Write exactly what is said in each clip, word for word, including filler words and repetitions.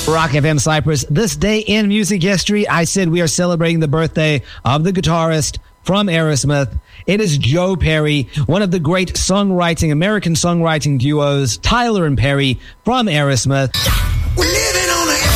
Rock F M Cyprus. This day in music history, I said we are celebrating the birthday of the guitarist from Aerosmith. It is Joe Perry, one of the great songwriting, American songwriting duos, Tyler and Perry from Aerosmith. We're living on a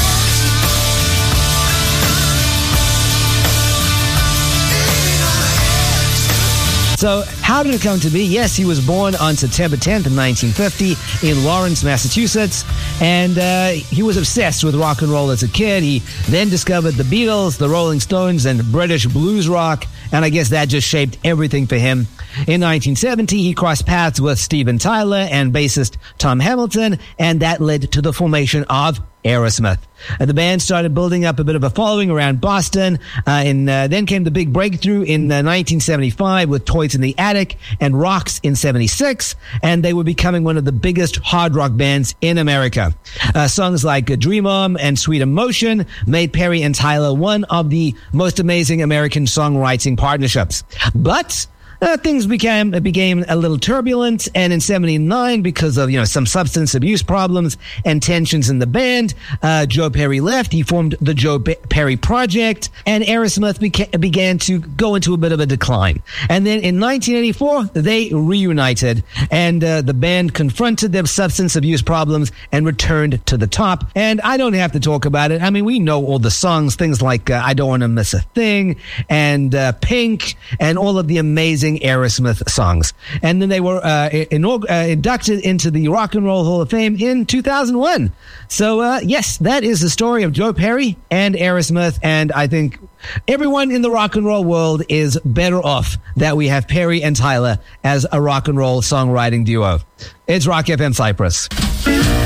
So how did it come to be? Yes, he was born on September tenth in nineteen fifty in Lawrence, Massachusetts, and uh, he was obsessed with rock and roll as a kid. He then discovered the Beatles, the Rolling Stones, and British blues rock, and I guess that just shaped everything for him. In nineteen seventy, he crossed paths with Steven Tyler and bassist Tom Hamilton, and that led to the formation of Aerosmith. Uh, the band started building up a bit of a following around Boston, uh, and uh, then came the big breakthrough in uh, nineteen seventy-five with Toys in the Attic and Rocks in seventy-six, and they were becoming one of the biggest hard rock bands in America. Uh, songs like uh, Dream On and Sweet Emotion made Perry and Tyler one of the most amazing American songwriting partnerships. But Uh, things became became a little turbulent, and in seventy-nine, because of you know some substance abuse problems and tensions in the band, uh, Joe Perry left. He formed the Joe Be- Perry Project, and Aerosmith beca- began to go into a bit of a decline. And then in nineteen eighty-four, they reunited, and uh, the band confronted their substance abuse problems and returned to the top. And I don't have to talk about it. I mean, we know all the songs, things like uh, I Don't Want to Miss a Thing, and uh, Pink, and all of the amazing Aerosmith songs. And then they were uh, inaug- uh, inducted into the Rock and Roll Hall of Fame in two thousand one. So, uh, yes, that is the story of Joe Perry and Aerosmith, and I think everyone in the rock and roll world is better off that we have Perry and Tyler as a rock and roll songwriting duo. It's Rock F M Cyprus.